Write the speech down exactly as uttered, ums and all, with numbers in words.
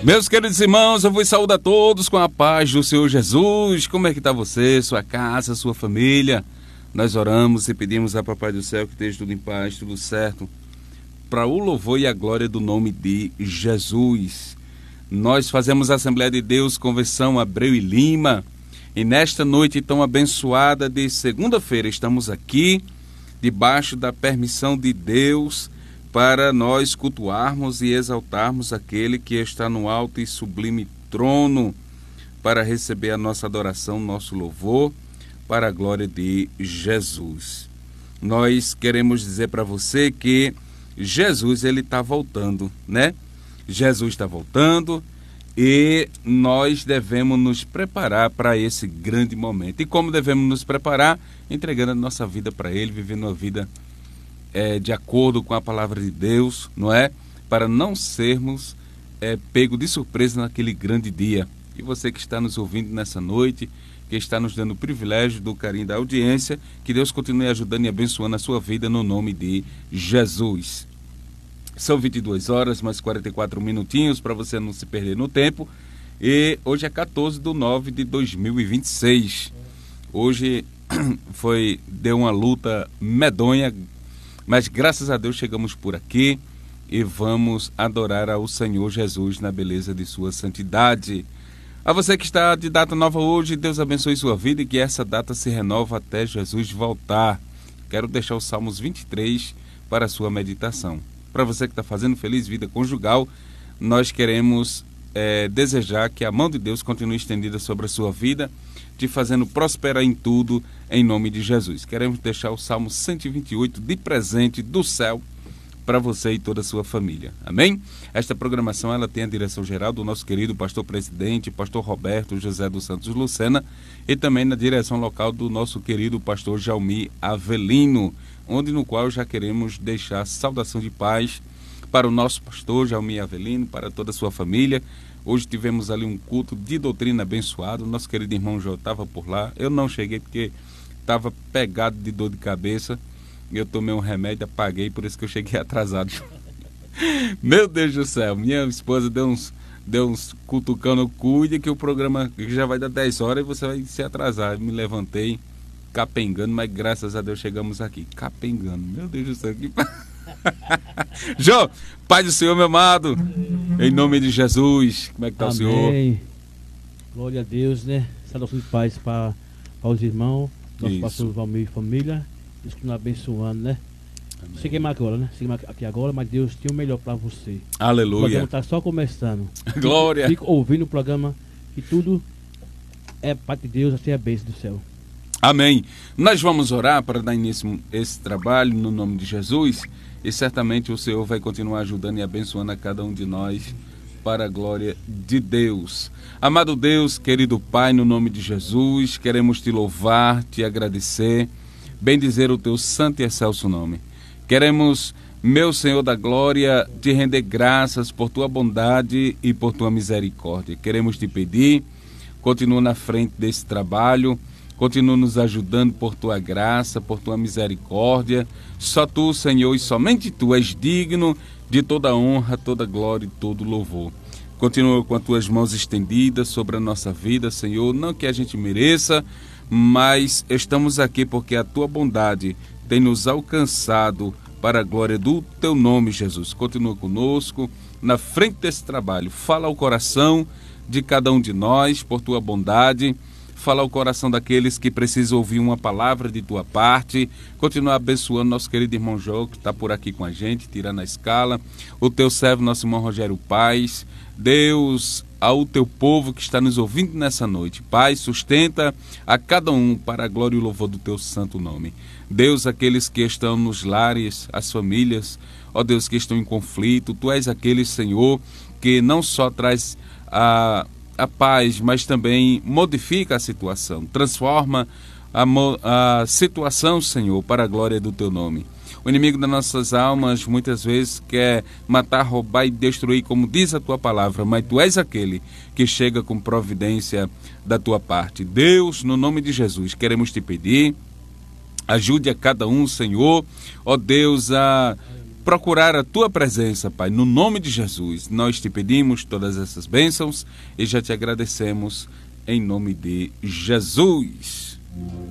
Meus queridos irmãos, eu vos saúdo a todos com a paz do Senhor Jesus. Como é que está você, sua casa, sua família? Nós oramos e pedimos a Papai do Céu que esteja tudo em paz, tudo certo, para o louvor e a glória do nome de Jesus. Nós fazemos a Assembleia de Deus, Convenção Abreu e Lima, e nesta noite tão abençoada de segunda-feira estamos aqui, debaixo da permissão de Deus, para nós cultuarmos e exaltarmos aquele que está no alto e sublime trono, para receber a nossa adoração, nosso louvor, para a glória de Jesus. Nós queremos dizer para você que Jesus, ele está voltando, né? Jesus está voltando e nós devemos nos preparar para esse grande momento. E como devemos nos preparar? Entregando a nossa vida para ele, vivendo uma vida É, de acordo com a palavra de Deus, não é? Para não sermos é, pego de surpresa naquele grande dia. E você que está nos ouvindo nessa noite, que está nos dando o privilégio do carinho da audiência, que Deus continue ajudando e abençoando a sua vida no nome de Jesus. São vinte e duas horas, mais quarenta e quatro minutinhos, para você não se perder no tempo. E hoje é quatorze de nove de dois mil e vinte e seis. Hoje foi, deu uma luta medonha, mas graças a Deus chegamos por aqui e vamos adorar ao Senhor Jesus na beleza de sua santidade. A você que está de data nova hoje, Deus abençoe sua vida e que essa data se renova até Jesus voltar. Quero deixar o Salmos vinte e três para a sua meditação. Para você que está fazendo feliz vida conjugal, nós queremos é, desejar que a mão de Deus continue estendida sobre a sua vida, te fazendo prosperar em tudo, em nome de Jesus. Queremos deixar o Salmo cento e vinte e oito de presente do céu para você e toda a sua família. Amém? Esta programação ela tem a direção geral do nosso querido pastor presidente, pastor Roberto José dos Santos Lucena, e também na direção local do nosso querido pastor Jaumi Avelino, onde no qual já queremos deixar saudação de paz para o nosso pastor Jaumi Avelino, para toda a sua família. Hoje tivemos ali um culto de doutrina abençoado. Nosso querido irmão João estava por lá. Eu não cheguei porque estava pegado de dor de cabeça. Eu tomei um remédio, apaguei, por isso que eu cheguei atrasado. Meu Deus do céu, minha esposa deu uns, deu uns cutucando. Cuide que o programa já vai dar dez horas e você vai se atrasar. Eu me levantei capengando, mas graças a Deus chegamos aqui. Capengando, meu Deus do céu, que... João, Pai do Senhor, meu amado, em nome de Jesus, como é que está o Senhor? Amém. Glória a Deus, né? Saudações de paz para, para os irmãos, nosso pastor Valmir e família, Deus continua abençoando, né? Amém. Cheguei mais agora, né? Cheguei aqui agora, mas Deus tem o melhor para você. Aleluia. O programa está só começando. Glória. Fico ouvindo o programa e tudo é parte de Deus, assim é a bênção do céu. Amém. Nós vamos orar para dar início a esse trabalho no nome de Jesus. E certamente o Senhor vai continuar ajudando e abençoando a cada um de nós para a glória de Deus. Amado Deus, querido Pai, no nome de Jesus, queremos te louvar, te agradecer, bendizer o teu santo e excelso nome. Queremos, meu Senhor da glória, te render graças por tua bondade e por tua misericórdia. Queremos te pedir, continua na frente desse trabalho, continua nos ajudando por tua graça, por tua misericórdia. Só tu, Senhor, e somente tu és digno de toda honra, toda glória e todo louvor. Continua com as tuas mãos estendidas sobre a nossa vida, Senhor. Não que a gente mereça, mas estamos aqui porque a tua bondade tem nos alcançado para a glória do teu nome, Jesus. Continua conosco na frente desse trabalho. Fala ao coração de cada um de nós por tua bondade. Fala ao coração daqueles que precisam ouvir uma palavra de tua parte. Continua abençoando nosso querido irmão João, que está por aqui com a gente, tirando a escala. O teu servo, nosso irmão Rogério Paz. Deus, ao teu povo que está nos ouvindo nessa noite. Pai, sustenta a cada um para a glória e o louvor do teu santo nome. Deus, aqueles que estão nos lares, as famílias, ó Deus, que estão em conflito. Tu és aquele, Senhor, que não só traz a... a paz, mas também modifica a situação, transforma a, a situação, Senhor, para a glória do teu nome. O inimigo das nossas almas muitas vezes quer matar, roubar e destruir, como diz a tua palavra, mas tu és aquele que chega com providência da tua parte. Deus, no nome de Jesus, queremos te pedir, ajude a cada um, Senhor, ó Deus, a procurar a tua presença, Pai. No nome de Jesus, nós te pedimos todas essas bênçãos e já te agradecemos em nome de Jesus.